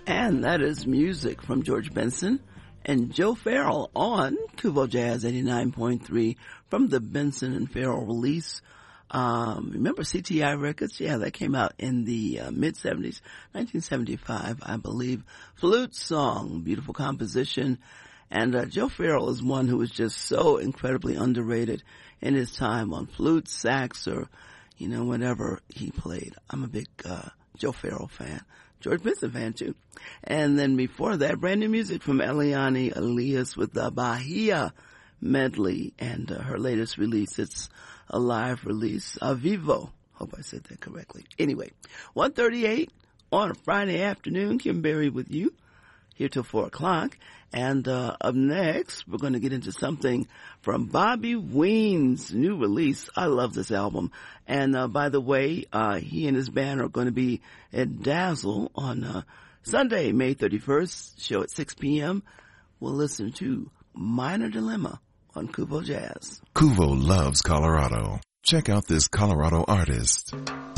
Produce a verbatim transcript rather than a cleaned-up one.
And that is music from George Benson and Joe Farrell on Kuvo Jazz eighty-nine point three from the Benson and Farrell release. Um, remember C T I Records? Yeah, that came out in the uh, mid-seventies, nineteen seventy-five, I believe. Flute Song, beautiful composition. And uh, Joe Farrell is one who was just so incredibly underrated in his time on flute, sax, or, you know, whatever he played. I'm a big uh, Joe Farrell fan. George Benson fan, too. And then before that, brand new music from Eliane Elias with the Bahia medley and uh, her latest release. It's a live release, uh, Vivo. Hope I said that correctly. Anyway, one thirty-eight on a Friday afternoon. Kim Berry with you here till four o'clock. And uh, up next, we're going to get into something from Bobby Ween's new release. I love this album. And uh, by the way, uh, he and his band are going to be at Dazzle on uh, Sunday, May thirty-first, show at six p.m. We'll listen to Minor Dilemma on Kuvo Jazz. Kuvo loves Colorado. Check out this Colorado artist.